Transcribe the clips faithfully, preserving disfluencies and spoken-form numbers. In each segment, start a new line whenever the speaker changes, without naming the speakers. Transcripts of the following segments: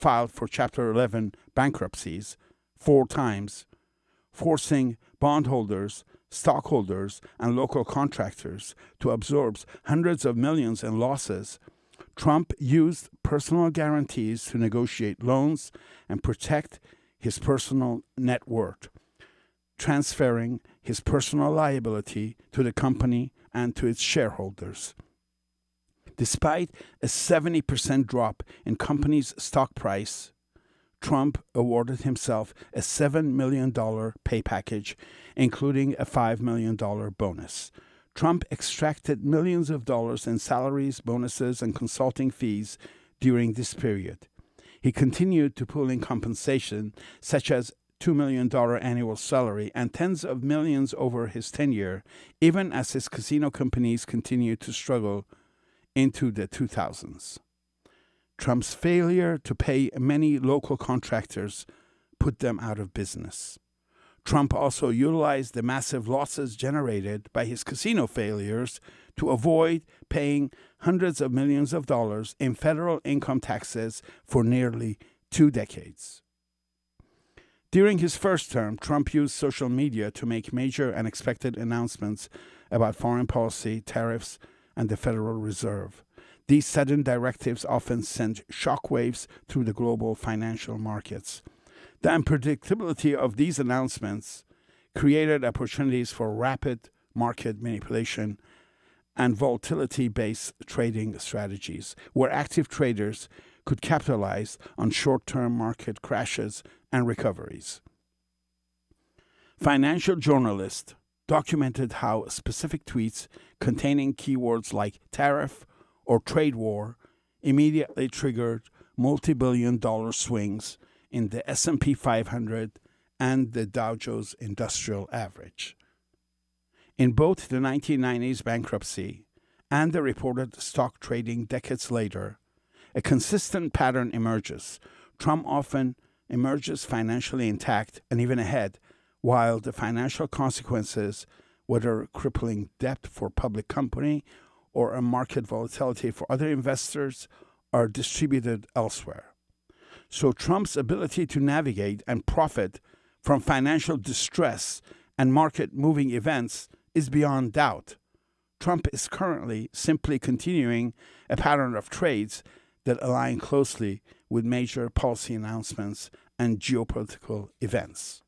filed for Chapter eleven bankruptcies four times, forcing bondholders, stockholders, and local contractors to absorb hundreds of millions in losses. Trump used personal guarantees to negotiate loans and protect his personal net worth, transferring his personal liability to the company and to its shareholders. Despite a seventy percent drop in company's stock price, Trump awarded himself a seven million dollars pay package, including a five million dollars bonus. Trump extracted millions of dollars in salaries, bonuses, and consulting fees during this period. He continued to pull in compensation, such as two million dollars annual salary and tens of millions over his tenure, even as his casino companies continued to struggle into the two thousands. Trump's failure to pay many local contractors put them out of business. Trump also utilized the massive losses generated by his casino failures to avoid paying hundreds of millions of dollars in federal income taxes for nearly two decades. During his first term, Trump used social media to make major unexpected announcements about foreign policy, tariffs, and the Federal Reserve. These sudden directives often sent shockwaves through the global financial markets. The unpredictability of these announcements created opportunities for rapid market manipulation and volatility-based trading strategies, where active traders could capitalize on short-term market crashes and recoveries. Financial journalists documented how specific tweets containing keywords like tariff or trade war immediately triggered multi-billion dollar swings in the S and P five hundred and the Dow Jones Industrial Average. In both the nineteen nineties bankruptcy and the reported stock trading decades later, a consistent pattern emerges. Trump often emerges financially intact and even ahead, while the financial consequences, whether crippling debt for public company or a market volatility for other investors, are distributed elsewhere. So Trump's ability to navigate and profit from financial distress and market-moving events is beyond doubt. Trump is currently simply continuing a pattern of trades that align closely with major policy announcements and geopolitical events.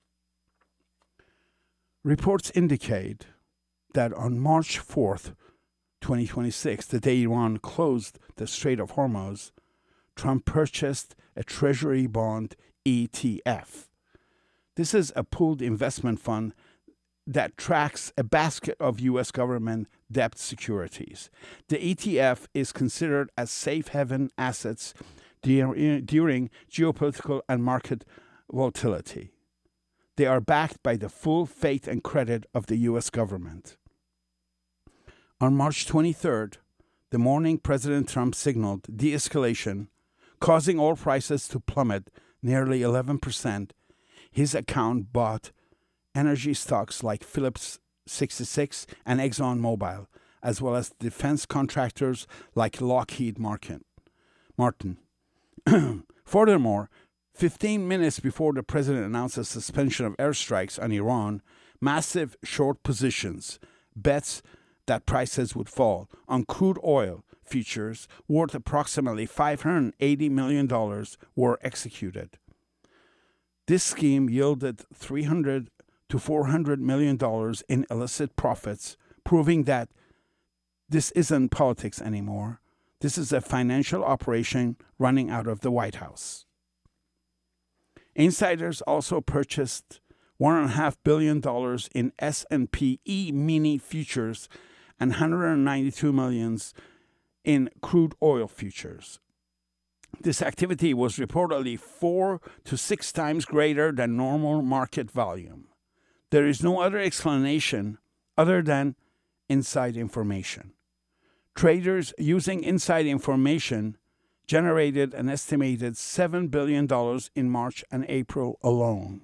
Reports indicate that on March fourth, twenty twenty-six, the day Iran closed the Strait of Hormuz, Trump purchased a Treasury bond E T F. This is a pooled investment fund that tracks a basket of U S government debt securities. The E T F is considered as safe haven assets during geopolitical and market volatility. They are backed by the full faith and credit of the U S government. On March twenty-third, the morning President Trump signaled de-escalation, causing oil prices to plummet nearly eleven percent. His account bought energy stocks like Phillips sixty-six and ExxonMobil, as well as defense contractors like Lockheed Martin. Martin. Furthermore, fifteen minutes before the president announced a suspension of airstrikes on Iran, massive short positions, bets that prices would fall on crude oil futures worth approximately five hundred eighty million dollars were executed. This scheme yielded three hundred to four hundred million dollars in illicit profits, proving that this isn't politics anymore. This is a financial operation running out of the White House. Insiders also purchased one point five billion dollars in S and P E-mini futures and one hundred ninety-two million dollars in crude oil futures. This activity was reportedly four to six times greater than normal market volume. There is no other explanation other than inside information. Traders using inside information generated an estimated seven billion dollars in March and April alone.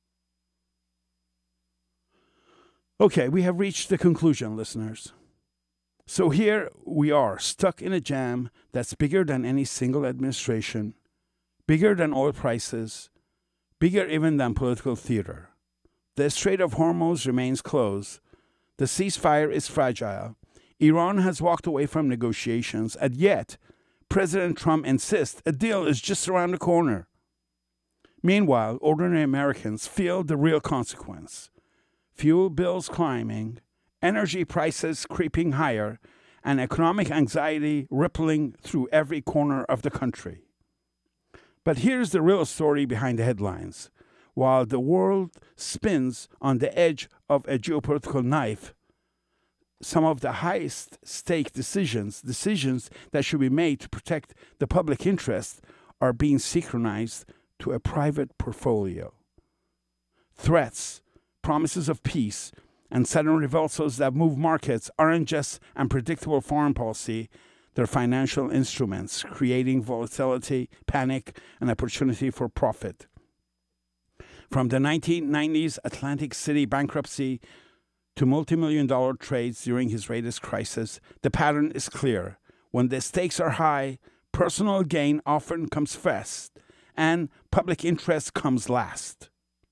Okay, we have reached the conclusion, listeners. So here we are, stuck in a jam that's bigger than any single administration, bigger than oil prices, bigger even than political theater. The Strait of Hormuz remains closed. The ceasefire is fragile. Iran has walked away from negotiations, and yet President Trump insists a deal is just around the corner. Meanwhile, ordinary Americans feel the real consequence. Fuel bills climbing, energy prices creeping higher, and economic anxiety rippling through every corner of the country. But here's the real story behind the headlines. While the world spins on the edge of a geopolitical knife, some of the highest stake decisions, decisions that should be made to protect the public interest, are being synchronized to a private portfolio. Threats, promises of peace, and sudden reversals that move markets aren't just unpredictable foreign policy, they're financial instruments, creating volatility, panic, and opportunity for profit. From the nineteen nineties Atlantic City bankruptcy to multi-million dollar trades during his latest crisis, the pattern is clear. When the stakes are high, personal gain often comes first, and public interest comes last.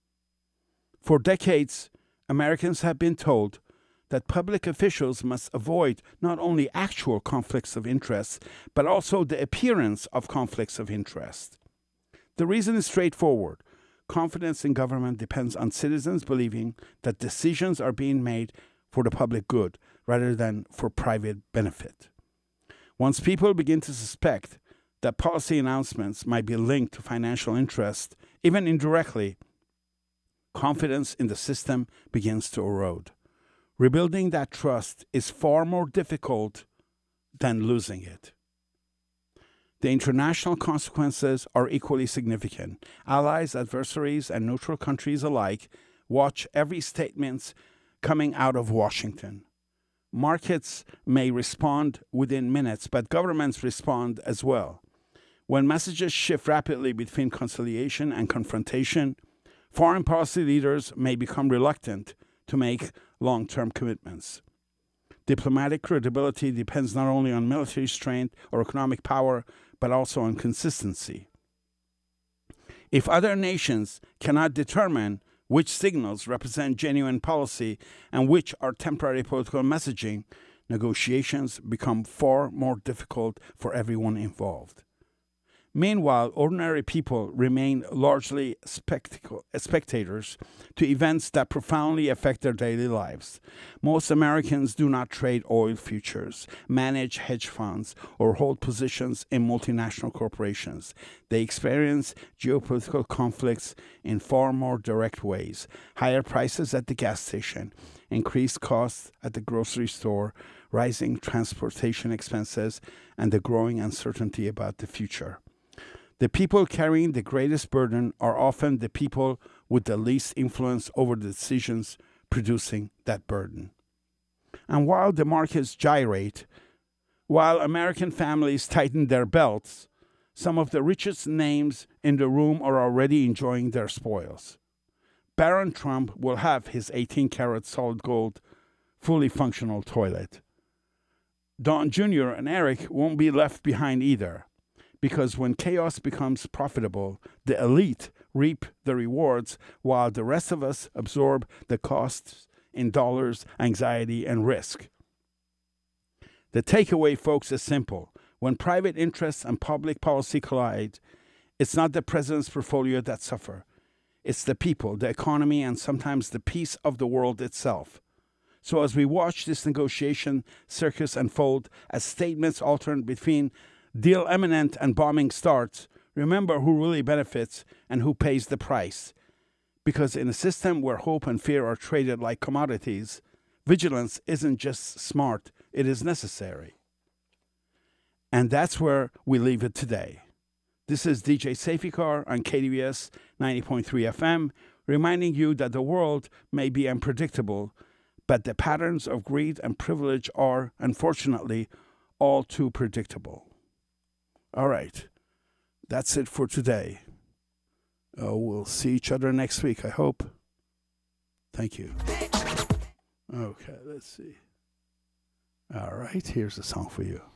For decades, Americans have been told that public officials must avoid not only actual conflicts of interest, but also the appearance of conflicts of interest. The reason is straightforward. Confidence in government depends on citizens believing that decisions are being made for the public good rather than for private benefit. Once people begin to suspect that policy announcements might be linked to financial interest, even indirectly, confidence in the system begins to erode. Rebuilding that trust is far more difficult than losing it. The international consequences are equally significant. Allies, adversaries, and neutral countries alike watch every statement coming out of Washington. Markets may respond within minutes, but governments respond as well. When messages shift rapidly between conciliation and confrontation, foreign policy leaders may become reluctant to make long-term commitments. Diplomatic credibility depends not only on military strength or economic power, but also on consistency. If other nations cannot determine which signals represent genuine policy and which are temporary political messaging, negotiations become far more difficult for everyone involved. Meanwhile, ordinary people remain largely spectacle, spectators to events that profoundly affect their daily lives. Most Americans do not trade oil futures, manage hedge funds, or hold positions in multinational corporations. They experience geopolitical conflicts in far more direct ways. Higher prices at the gas station, increased costs at the grocery store, rising transportation expenses, and the growing uncertainty about the future. The people carrying the greatest burden are often the people with the least influence over the decisions producing that burden. And while the markets gyrate, while American families tighten their belts, some of the richest names in the room are already enjoying their spoils. Baron Trump will have his eighteen karat solid gold, fully functional toilet. Don Junior and Eric won't be left behind either. Because when chaos becomes profitable, the elite reap the rewards while the rest of us absorb the costs in dollars, anxiety, and risk. The takeaway, folks, is simple. When private interests and public policy collide, it's not the president's portfolio that suffer. It's the people, the economy, and sometimes the peace of the world itself. So as we watch this negotiation circus unfold, as statements alternate between deal imminent and bombing starts, remember who really benefits and who pays the price. Because in a system where hope and fear are traded like commodities, vigilance isn't just smart, it is necessary. And that's where we leave it today. This is D J Seifikar on K D V S ninety point three F M, reminding you that the world may be unpredictable, but the patterns of greed and privilege are, unfortunately, all too predictable. All right, that's it for today. Uh, we'll see each other next week, I hope. Thank you. Okay, let's see. All right, here's a song for you.